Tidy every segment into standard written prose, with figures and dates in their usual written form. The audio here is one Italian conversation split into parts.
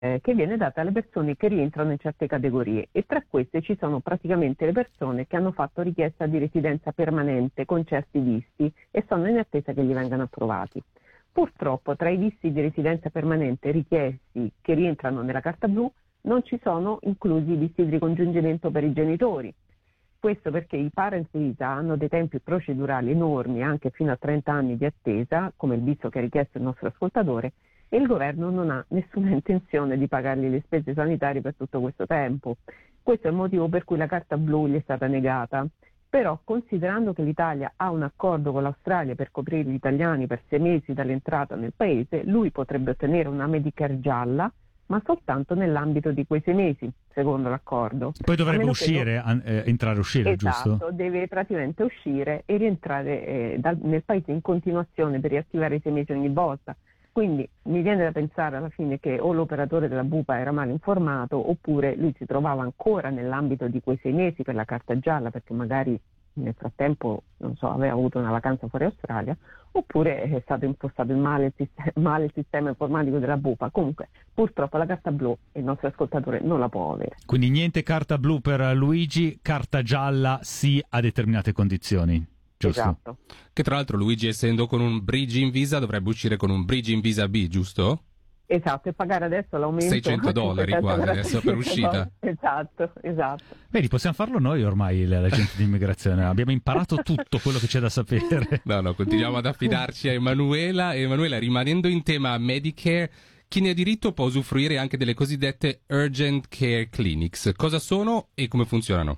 che viene data alle persone che rientrano in certe categorie, e tra queste ci sono praticamente le persone che hanno fatto richiesta di residenza permanente con certi visti e sono in attesa che gli vengano approvati. Purtroppo tra i visti di residenza permanente richiesti che rientrano nella carta blu non ci sono inclusi i visti di ricongiungimento per i genitori. Questo perché i parent visa hanno dei tempi procedurali enormi, anche fino a 30 anni di attesa, come il visto che ha richiesto il nostro ascoltatore, e il governo non ha nessuna intenzione di pagargli le spese sanitarie per tutto questo tempo. Questo è il motivo per cui la carta blu gli è stata negata. Però, considerando che l'Italia ha un accordo con l'Australia per coprire gli italiani per 6 mesi dall'entrata nel paese, lui potrebbe ottenere una Medicare gialla, ma soltanto nell'ambito di quei 6 mesi, secondo l'accordo. Poi dovrebbe uscire, entrare e uscire, esatto, giusto? deve praticamente uscire e rientrare nel paese in continuazione per riattivare i 6 mesi ogni volta. Quindi mi viene da pensare alla fine che o l'operatore della BUPA era mal informato, oppure lui si trovava ancora nell'ambito di quei 6 mesi per la carta gialla, perché magari nel frattempo, non so, aveva avuto una vacanza fuori Australia, oppure è stato impostato male il sistema informatico della BUPA. Comunque, purtroppo la carta blu il nostro ascoltatore non la può avere. Quindi niente carta blu per Luigi, carta gialla sì a determinate condizioni. Giusto. Esatto. Che tra l'altro Luigi, essendo con un Bridging Visa, dovrebbe uscire con un Bridging Visa B, giusto? Esatto, e pagare adesso l'aumento $600 quasi adesso per uscita. Esatto. Vedi, possiamo farlo noi ormai, l'agente di immigrazione. Abbiamo imparato tutto quello che c'è da sapere. No, continuiamo ad affidarci a Emanuela. Emanuela, rimanendo in tema Medicare, chi ne ha diritto può usufruire anche delle cosiddette Urgent Care Clinics. Cosa sono e come funzionano?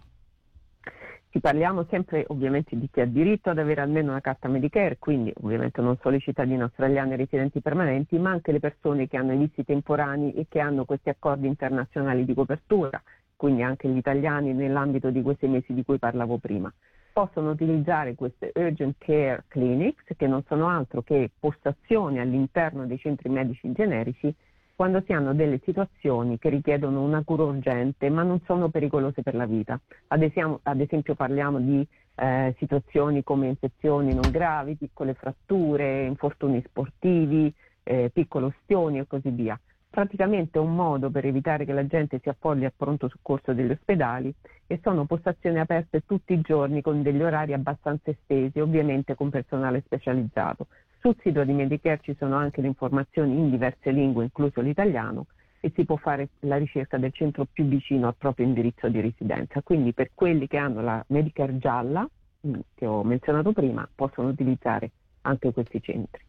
Parliamo sempre ovviamente di chi ha diritto ad avere almeno una carta Medicare, quindi ovviamente non solo i cittadini australiani residenti permanenti, ma anche le persone che hanno i visti temporanei e che hanno questi accordi internazionali di copertura, quindi anche gli italiani nell'ambito di quei 6 mesi di cui parlavo prima. Possono utilizzare queste Urgent Care Clinics, che non sono altro che postazioni all'interno dei centri medici generici, quando si hanno delle situazioni che richiedono una cura urgente ma non sono pericolose per la vita. Ad esempio parliamo di situazioni come infezioni non gravi, piccole fratture, infortuni sportivi, piccole ustioni e così via. Praticamente è un modo per evitare che la gente si appoggi al pronto soccorso degli ospedali, e sono postazioni aperte tutti i giorni con degli orari abbastanza estesi, ovviamente con personale specializzato. Sul sito di Medicare ci sono anche le informazioni in diverse lingue, incluso l'italiano, e si può fare la ricerca del centro più vicino al proprio indirizzo di residenza. Quindi per quelli che hanno la Medicare gialla, che ho menzionato prima, possono utilizzare anche questi centri.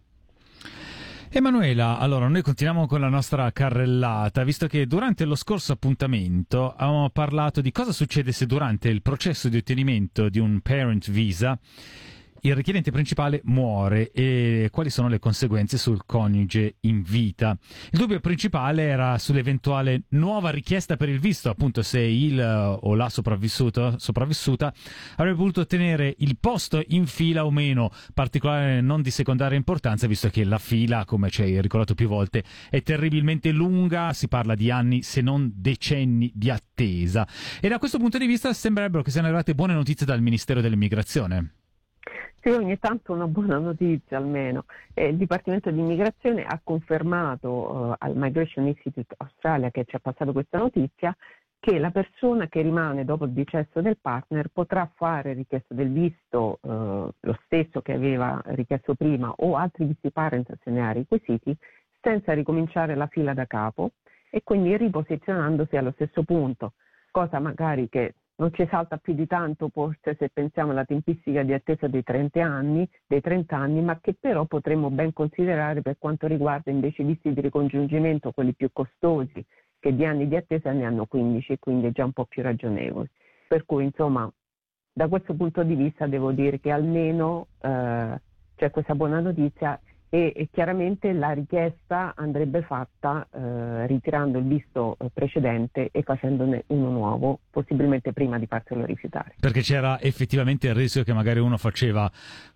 Emanuela, allora noi continuiamo con la nostra carrellata, visto che durante lo scorso appuntamento avevamo parlato di cosa succede se durante il processo di ottenimento di un parent visa il richiedente principale muore e quali sono le conseguenze sul coniuge in vita. Il dubbio principale era sull'eventuale nuova richiesta per il visto, appunto se il o la sopravvissuta avrebbe potuto ottenere il posto in fila o meno, particolare non di secondaria importanza, visto che la fila, come ci hai ricordato più volte, è terribilmente lunga, si parla di anni se non decenni di attesa. E da questo punto di vista sembrerebbero che siano arrivate buone notizie dal Ministero dell'Immigrazione. Sì, ogni tanto una buona notizia almeno. Il Dipartimento di Immigrazione ha confermato al Migration Institute Australia, che ci ha passato questa notizia, che la persona che rimane dopo il decesso del partner potrà fare richiesta del visto lo stesso che aveva richiesto prima, o altri visti parent se ne ha requisiti, senza ricominciare la fila da capo, e quindi riposizionandosi allo stesso punto, cosa magari che non ci salta più di tanto forse se pensiamo alla tempistica di attesa dei 30 anni, ma che però potremmo ben considerare per quanto riguarda invece i visti di ricongiungimento, quelli più costosi, che di anni di attesa ne hanno 15, e quindi è già un po' più ragionevole. Per cui insomma, da questo punto di vista devo dire che almeno c'è questa buona notizia, e chiaramente la richiesta andrebbe fatta ritirando il visto precedente e facendone uno nuovo, possibilmente prima di farselo rifiutare. Perché c'era effettivamente il rischio che magari uno faceva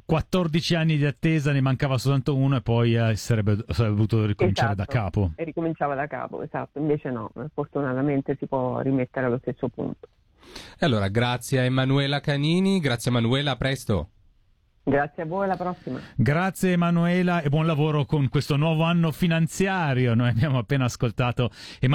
14 anni di attesa, ne mancava soltanto uno e poi sarebbe dovuto ricominciare da capo. E ricominciava da capo, esatto. Invece no, fortunatamente si può rimettere allo stesso punto. E allora, grazie a Emanuela Canini, grazie Emanuela, a presto. Grazie a voi, alla prossima. Grazie Emanuela e buon lavoro con questo nuovo anno finanziario. Noi abbiamo appena ascoltato